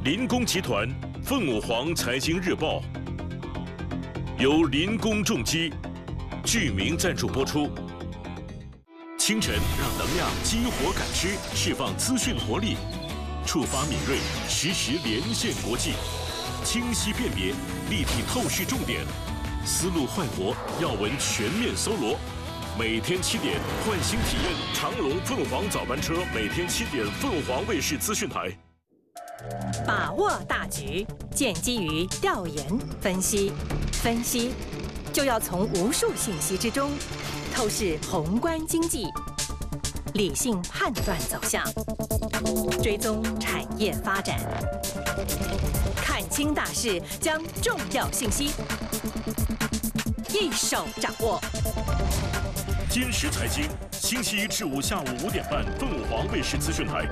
林工集团凤舞凰财经日报由林工重机剧名赞助播出。清晨让能量激活感知，释放资讯活力，触发敏锐，实时连线国际，清晰辨别，立体透视重点，思路焕活，要闻全面搜罗。每天7点，唤醒体验长荣凤凰早班车，每天7点，凤凰卫视资讯台。 把握大局，建基于调研分析，分析就要从无数信息之中透视宏观经济，理性判断走向，追踪产业发展，看清大势，将重要信息一手掌握。 今时财经，星期一至5下午5点半，凤凰卫视资讯台。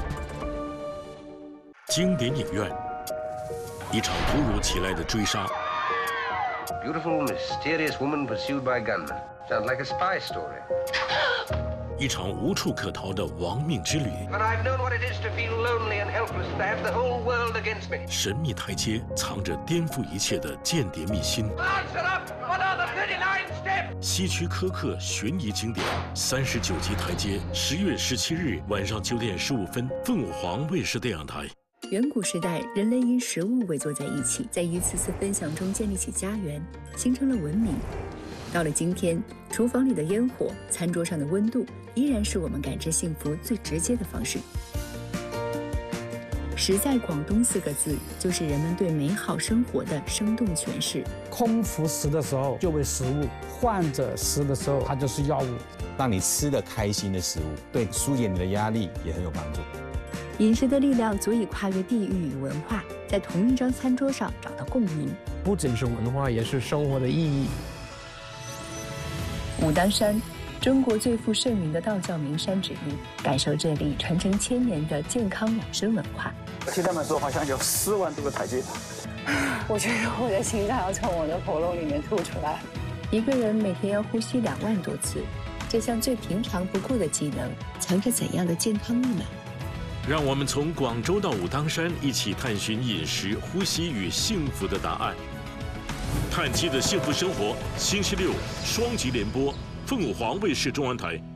经典影院，一场突如其来的追杀。 Beautiful, mysterious woman pursued by gunmen. Sounds like a spy story. 一场无处可逃的亡命之旅。 But I've known what it is to feel lonely and helpless, to have the whole world against me. 神秘台阶藏着颠覆一切的间谍秘辛。 Answer up! What are the 39 steps? 希区柯克悬疑经典39集台阶，10月17日晚上9点15分，凤舞凰卫视电影台。 远古时代，人类因食物围坐在一起，在一次次分享中建立起家园，形成了文明。到了今天，厨房里的烟火，餐桌上的温度，依然是我们感知幸福最直接的方式。食在广东4个字，就是人们对美好生活的生动诠释。 空腹食的时候就为食物，患者食的时候它就是药物。 让你吃得开心的食物，对疏解你的压力也很有帮助。 饮食的力量足以跨越地域与文化，在同一张餐桌上找到共鸣。 不仅是文化，也是生活的意义。 武当山，中国最负盛名的道教名山之一，感受这里传承1000年的健康养生文化。 听他们说，好像有4万多个台阶。 我觉得我的心脏要从我的喉咙里面吐出来。 一个人每天要呼吸2万多次，这项最平常不过的技能，藏着怎样的健康密码？ 让我们从广州到武当山，一起探寻饮食、呼吸与幸福的答案。碳基的幸福生活，星期六双集联播，凤舞凰卫视中文台。